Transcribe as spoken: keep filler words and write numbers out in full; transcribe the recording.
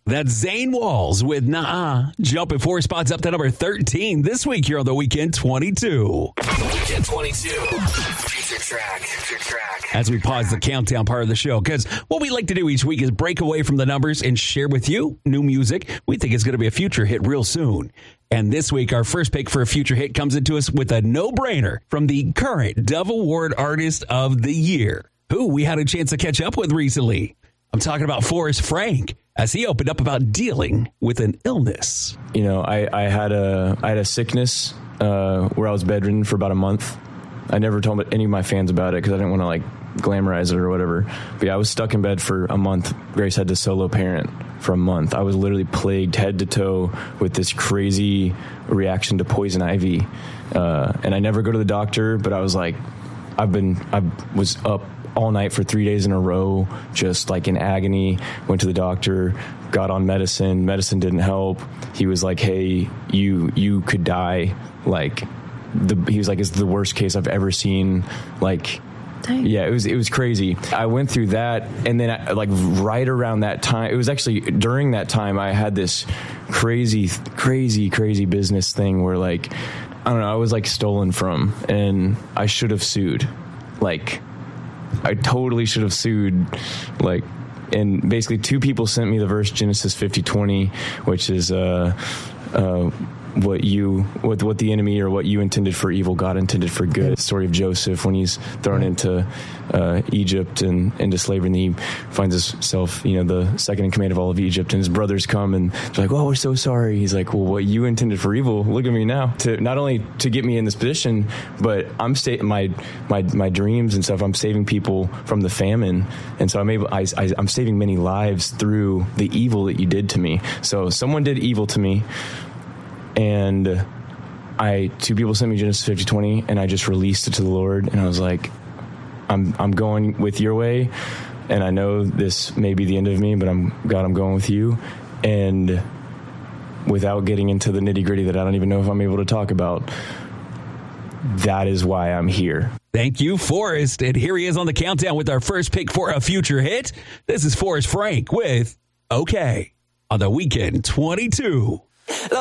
That's Zane Walls with Nah. Jumping four spots up to number thirteen this week here on the Weekend twenty-two. Weekend twenty-two. Future track. Future track. As we pause the countdown part of the show, because what we like to do each week is break away from the numbers and share with you new music we think is going to be a future hit real soon. And this week, our first pick for a future hit comes into us with a no-brainer from the current Dove Award Artist of the Year, who we had a chance to catch up with recently. I'm talking about Forrest Frank, as he opened up about dealing with an illness. You know, I, I had a I had a sickness uh, where I was bedridden for about a month. I never told any of my fans about it because I didn't want to like glamorize it or whatever. But yeah, I was stuck in bed for a month. Grace had to solo parent for a month. I was literally plagued head to toe with this crazy reaction to poison ivy. Uh, and I never go to the doctor, but I was like, I've been, I was up all night for three days in a row, just like in agony. Went to the doctor, got on medicine. Medicine didn't help. He was like, hey, you, you could die. Like, the, he was like, it's the worst case I've ever seen. Like, Dang. Yeah, it was it was crazy. I went through that, and then I, like right around that time, it was actually during that time I had this crazy, crazy, crazy business thing where like, I don't know, I was like stolen from, and I should have sued. Like, I totally should have sued. Like, and basically two people sent me the verse Genesis fifty twenty, which is uh, uh, what you, what what the enemy or what you intended for evil, God intended for good. The story of Joseph when he's thrown into uh, Egypt and into slavery, and he finds himself, you know, the second in command of all of Egypt, and his brothers come and they're like, "Oh, we're so sorry." He's like, "Well, what you intended for evil, look at me now." To not only to get me in this position, but I'm sta- my my my dreams and stuff. I'm saving people from the famine, and so I'm able. I, I, I'm saving many lives through the evil that you did to me. So someone did evil to me. And I, two people sent me Genesis fifty twenty, and I just released it to the Lord, and I was like, I'm I'm going with your way, and I know this may be the end of me, but I'm God, I'm going with you. And without getting into the nitty gritty that I don't even know if I'm able to talk about, that is why I'm here. Thank you, Forrest. And here he is on the countdown with our first pick for a future hit. This is Forrest Frank with Okay on the Weekend twenty-two.